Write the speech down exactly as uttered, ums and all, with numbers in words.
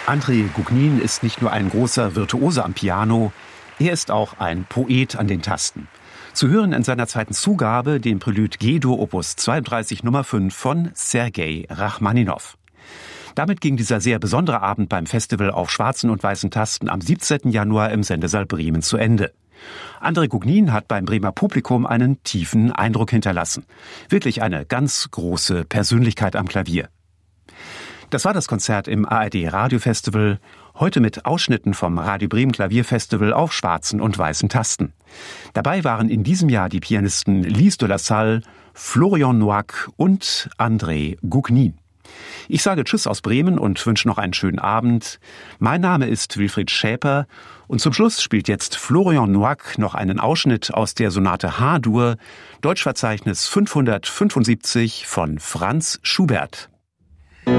André Gougnin ist nicht nur ein großer Virtuose am Piano, er ist auch ein Poet an den Tasten. Zu hören in seiner zweiten Zugabe, dem Prelude G-Dur Opus zweiunddreißig Nummer fünf von Sergei Rachmaninow. Damit ging dieser sehr besondere Abend beim Festival auf schwarzen und weißen Tasten am siebzehnten Januar im Sendesaal Bremen zu Ende. André Gougnin hat beim Bremer Publikum einen tiefen Eindruck hinterlassen. Wirklich eine ganz große Persönlichkeit am Klavier. Das war das Konzert im A R D Radiofestival, heute mit Ausschnitten vom Radio Bremen Klavierfestival auf schwarzen und weißen Tasten. Dabei waren in diesem Jahr die Pianisten Lise de la Salle, Florian Noack und André Gougnin. Ich sage Tschüss aus Bremen und wünsche noch einen schönen Abend. Mein Name ist Wilfried Schäper und zum Schluss spielt jetzt Florian Noack noch einen Ausschnitt aus der Sonate H-Dur, Deutschverzeichnis fünfhundertfünfundsiebzig von Franz Schubert.